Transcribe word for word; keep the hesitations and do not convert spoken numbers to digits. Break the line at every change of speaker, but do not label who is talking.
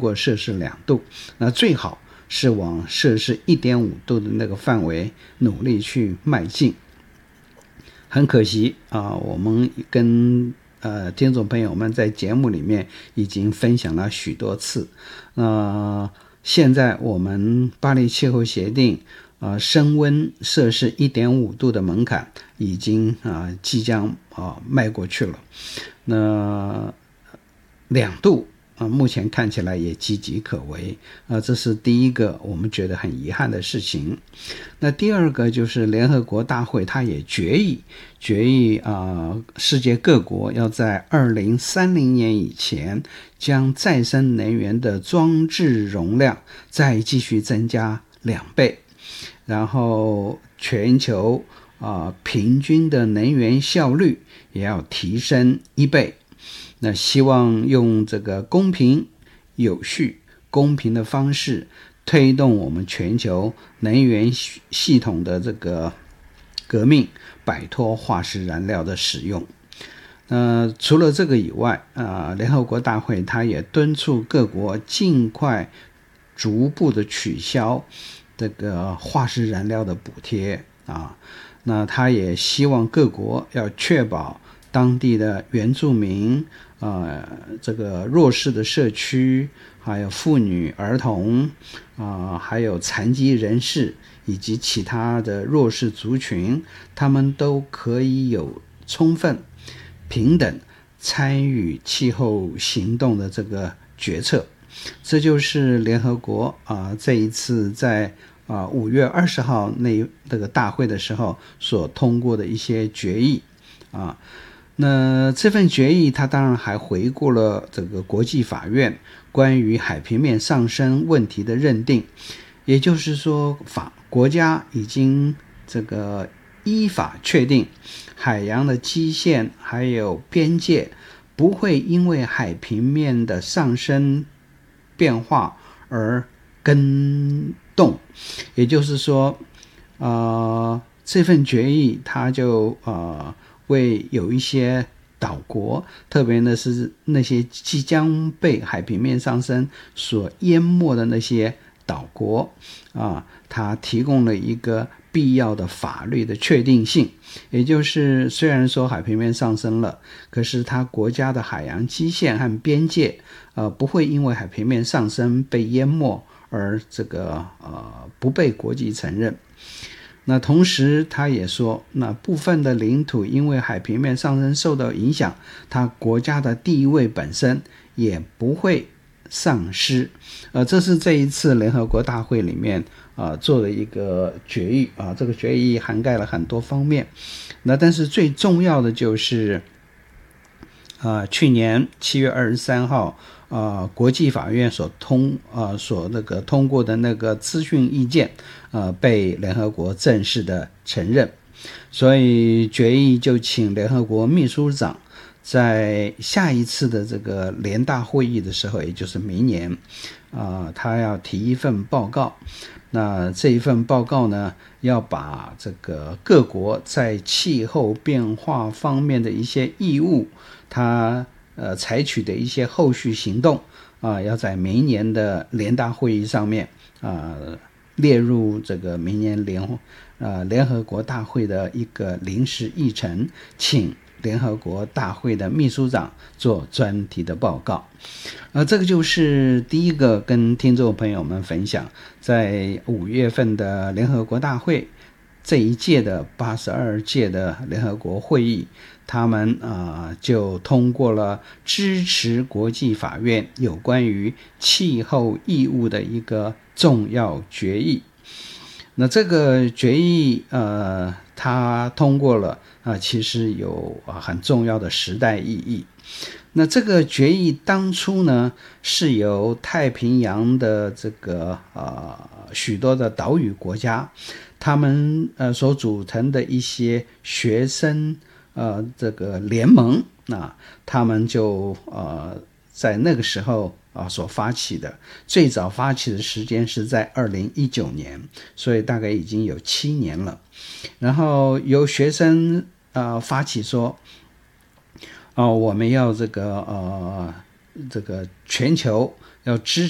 过摄氏两度，那最好是往摄氏 一点五 度的那个范围努力去迈进。很可惜啊，我们跟呃听众朋友们在节目里面已经分享了许多次。呃，现在我们巴黎气候协定呃升温摄氏 一点五 度的门槛已经啊、呃、即将啊、呃、迈过去了。那两度啊、呃，目前看起来也岌岌可危啊、呃，这是第一个我们觉得很遗憾的事情。那第二个就是联合国大会，它也决议决议啊、呃，世界各国要在二零三零年以前，将再生能源的装置容量再继续增加两倍，然后全球啊、呃、平均的能源效率也要提升一倍。那希望用这个公平、有序、公平的方式推动我们全球能源系统的这个革命，摆脱化石燃料的使用。呃，除了这个以外，呃，联合国大会它也敦促各国尽快逐步的取消这个化石燃料的补贴啊。那他也希望各国要确保当地的原住民、呃，这个弱势的社区，还有妇女、儿童，啊、呃，还有残疾人士以及其他的弱势族群，他们都可以有充分、平等参与气候行动的这个决策。这就是联合国啊、呃，这一次在啊五月二十号那这个大会的时候所通过的一些决议啊。那这份决议它当然还回顾了这个国际法院关于海平面上升问题的认定，也就是说法国家已经这个依法确定海洋的基线还有边界不会因为海平面的上升变化而更动，也就是说呃，这份决议它就呃为有一些岛国，特别的是那些即将被海平面上升所淹没的那些岛国啊，它提供了一个必要的法律的确定性。也就是虽然说海平面上升了，可是它国家的海洋基线和边界呃不会因为海平面上升被淹没而这个呃不被国际承认。那同时他也说，那部分的领土因为海平面上升受到影响，它国家的地位本身也不会丧失。呃，这是这一次联合国大会里面呃做的一个决议啊，这个决议涵盖了很多方面。那但是最重要的就是呃去年七月二十三号呃国际法院所通呃所那个通过的那个咨询意见呃被联合国正式的承认。所以决议就请联合国秘书长在下一次的这个联大会议的时候，也就是明年啊、呃，他要提一份报告。那这一份报告呢，要把这个各国在气候变化方面的一些义务，他呃采取的一些后续行动啊、呃，要在明年的联大会议上面啊、呃、列入这个明年联呃联合国大会的一个临时议程，请联合国大会的秘书长做专题的报告。呃，这个就是第一个跟听众朋友们分享，在五月份的联合国大会这一届的八十二届的联合国会议，他们啊、呃、就通过了支持国际法院有关于气候义务的一个重要决议。那这个决议呃它通过了啊、呃，其实有、呃、很重要的时代意义。那这个决议当初呢，是由太平洋的这个呃许多的岛屿国家，他们呃所组成的一些学生呃这个联盟，那他们就呃在那个时候啊所发起的。最早发起的时间是在二零一九年，所以大概已经有七年了。然后由学生呃发起说，哦，我们要这个呃，这个全球要支